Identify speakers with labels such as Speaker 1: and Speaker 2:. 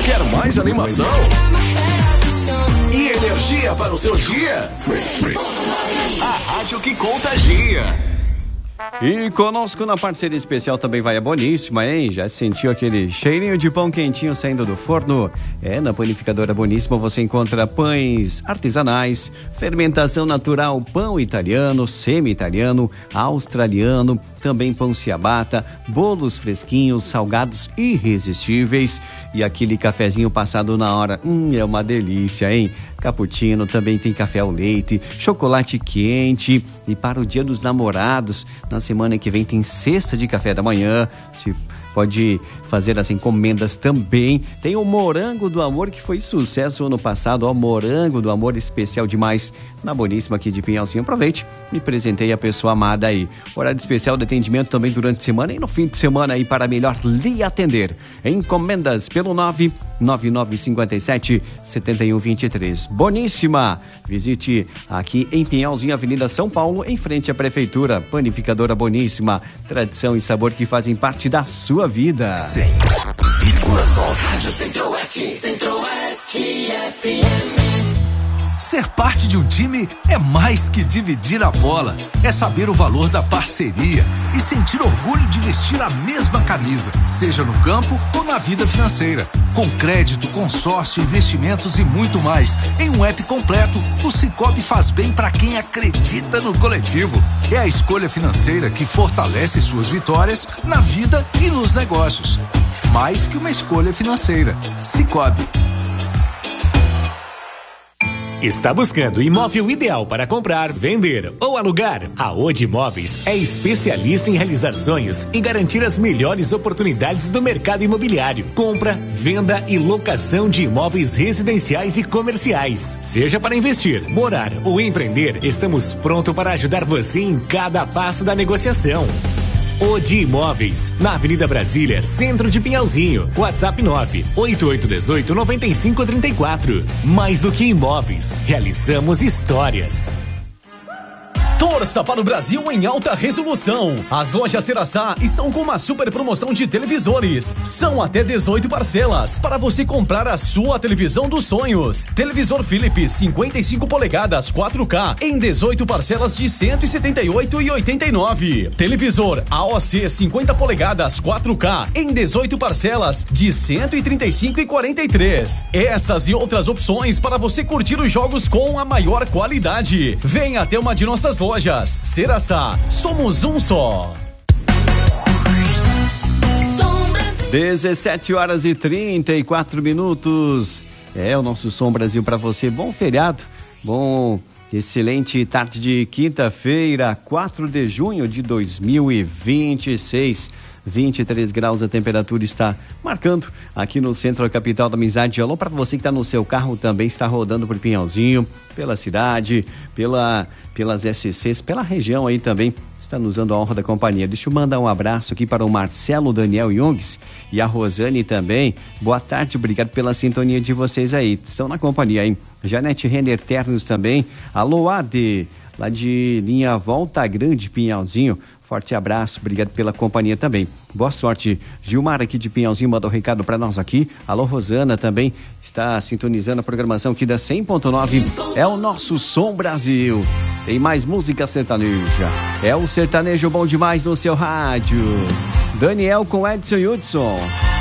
Speaker 1: Quer mais animação? E energia para o seu dia? A rádio que contagia.
Speaker 2: E conosco na parceria especial também vai a Boníssima, hein? Já sentiu aquele cheirinho de pão quentinho saindo do forno? Na Panificadora Boníssima você encontra pães artesanais, fermentação natural, pão italiano, semi-italiano, australiano, também pão ciabatta, bolos fresquinhos, salgados irresistíveis e aquele cafezinho passado na hora. É uma delícia, hein? Cappuccino, também tem café ao leite, chocolate quente. E para o Dia dos Namorados, na semana que vem tem cesta de café da manhã. Você pode fazer as encomendas também. Tem o Morango do Amor, que foi sucesso ano passado. Morango do Amor, especial demais na Boníssima aqui de Pinhalzinho. Aproveite e presenteie a pessoa amada aí. Horário especial de atendimento também durante a semana e no fim de semana aí para melhor lhe atender. Encomendas pelo 99957-7123. Boníssima. Visite aqui em Pinhalzinho, Avenida São Paulo, em frente à Prefeitura. Panificadora Boníssima. Tradição e sabor que fazem parte da sua vida.
Speaker 3: 100,9 Rádio Centro-Oeste, Centro-Oeste FM. Ser parte de um time é mais que dividir a bola. É saber o valor da parceria e sentir orgulho de vestir a mesma camisa, seja no campo ou na vida financeira. Com crédito, consórcio, investimentos e muito mais. Em um app completo, o Sicoob faz bem para quem acredita no coletivo. É a escolha financeira que fortalece suas vitórias na vida e nos negócios. Mais que uma escolha financeira. Sicoob.
Speaker 4: Está buscando o imóvel ideal para comprar, vender ou alugar? A Odi Imóveis é especialista em realizar sonhos e garantir as melhores oportunidades do mercado imobiliário. Compra, venda e locação de imóveis residenciais e comerciais. Seja para investir, morar ou empreender, estamos prontos para ajudar você em cada passo da negociação. Odi Imóveis, na Avenida Brasília, centro de Pinhalzinho. WhatsApp 988189534. Mais do que imóveis, realizamos histórias.
Speaker 1: Torça para o Brasil em alta resolução. As lojas Ceraçá estão com uma super promoção de televisores. São até 18 parcelas para você comprar a sua televisão dos sonhos. Televisor Philips 55 polegadas 4K em 18 parcelas de R$ 178,89. Televisor AOC 50 polegadas 4K em 18 parcelas de R$ 135,43. Essas e outras opções para você curtir os jogos com a maior qualidade. Venha até uma de nossas lojas. Ceraçá, somos um só.
Speaker 2: 17h34. É o nosso Som Brasil para você. Bom feriado, bom, excelente tarde de quinta-feira, 4 de junho de 2026. 23 graus a temperatura está marcando aqui no centro da capital da amizade. Alô para você que está no seu carro também, está rodando por Pinhalzinho, pela cidade, pelas SCs, pela região aí também, está nos dando a honra da companhia. Deixa eu mandar um abraço aqui para o Marcelo Daniel Jungs e a Rosane também. Boa tarde, obrigado pela sintonia de vocês aí. Estão na companhia, hein? Janete Renner Ternos também. Alô, Ade, lá de linha Volta Grande, Pinhalzinho. Forte abraço, obrigado pela companhia também. Boa sorte. Gilmar aqui de Pinhalzinho mandou um recado para nós aqui. Alô, Rosana também está sintonizando a programação aqui da 100.9. É o nosso Som Brasil. Tem mais música sertaneja. É o sertanejo bom demais no seu rádio. Daniel com Edson Hudson.